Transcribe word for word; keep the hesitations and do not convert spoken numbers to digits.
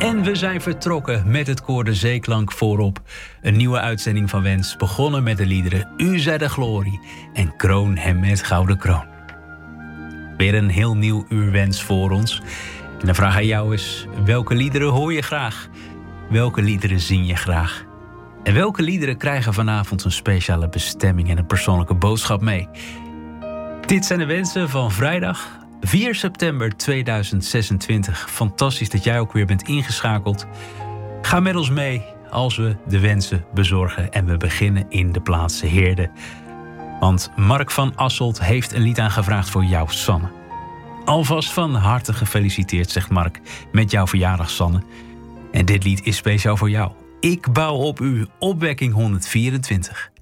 En we zijn vertrokken met het koor De Zeeklank voorop. Een nieuwe uitzending van Wens, begonnen met de liederen U zij de glorie en Kroon hem met gouden kroon. Weer een heel nieuw uur Wens voor ons. En de vraag aan jou is, welke liederen hoor je graag? Welke liederen zing je graag? En welke liederen krijgen vanavond een speciale bestemming en een persoonlijke boodschap mee? Dit zijn de wensen van vrijdag vier september tweeduizend zesentwintig. Fantastisch dat jij ook weer bent ingeschakeld. Ga met ons mee als we de wensen bezorgen. En we beginnen in de plaatsen Heerde. Want Mark van Asselt heeft een lied aangevraagd voor jou, Sanne. Alvast van harte gefeliciteerd, zegt Mark, met jouw verjaardag, Sanne. En dit lied is speciaal voor jou. Ik bouw op u, opwekking honderdvierentwintig.